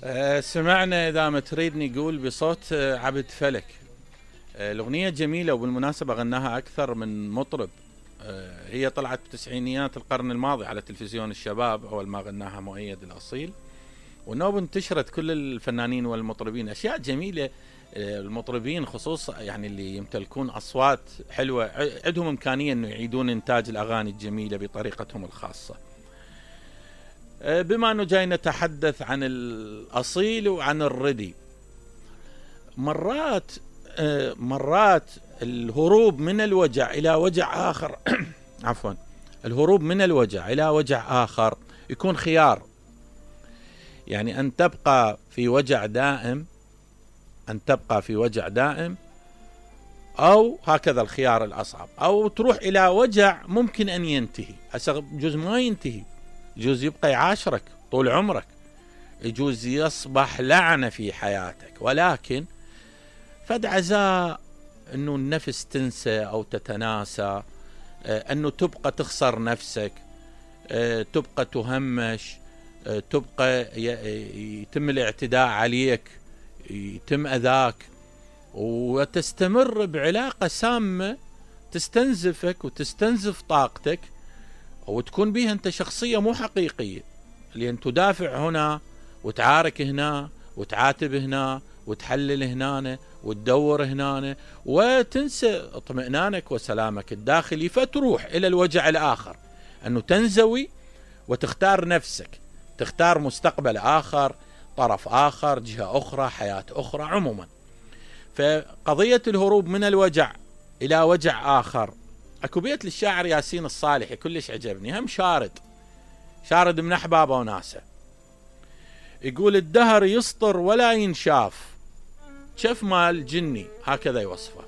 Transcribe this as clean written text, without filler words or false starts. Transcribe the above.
سمعنا إذا ما تريدني يقول بصوت عبد فلك. الأغنية جميلة، وبالمناسبة غناها أكثر من مطرب. هي طلعت بتسعينيات القرن الماضي على تلفزيون الشباب أول ما غناها مؤيد الأصيل، والنوب انتشرت كل الفنانين والمطربين. أشياء جميلة. المطربين خصوصا يعني اللي يمتلكون أصوات حلوة عندهم إمكانية أنه يعيدون إنتاج الأغاني الجميلة بطريقتهم الخاصة. بما أنه جاي نتحدث عن الأصيل وعن الردي، مرات الهروب من الوجع إلى وجع آخر عفوا، الهروب من الوجع إلى وجع آخر يكون خيار. يعني أن تبقى في وجع دائم، أو هكذا الخيار الأصعب، أو تروح إلى وجع ممكن أن ينتهي. يجوز ما ينتهي، يجوز يبقى يعاشرك طول عمرك، يجوز يصبح لعنة في حياتك، ولكن فد عزاء أنه النفس تنسى أو تتناسى، أنه تبقى تخسر نفسك، تبقى تهمش، تبقى يتم الاعتداء عليك، يتم أذاك، وتستمر بعلاقة سامة تستنزفك وتستنزف طاقتك، وتكون بيها أنت شخصية مو حقيقية، لأن تدافع هنا وتعارك هنا وتعاتب هنا وتحلل هنا وتدور هنا، وتنسى اطمئنانك وسلامك الداخلي، فتروح إلى الوجع الآخر، أنه تنزوي وتختار نفسك، تختار مستقبل آخر، طرف آخر، جهة أخرى، حياة أخرى. عموما فقضية الهروب من الوجع إلى وجع آخر، أكو بيت للشاعر ياسين الصالحي كلش عجبني، هم شارد من أحبابه وناسه، يقول: الدهر يسطر ولا ينشاف، شف مال جني، هكذا يوصفه.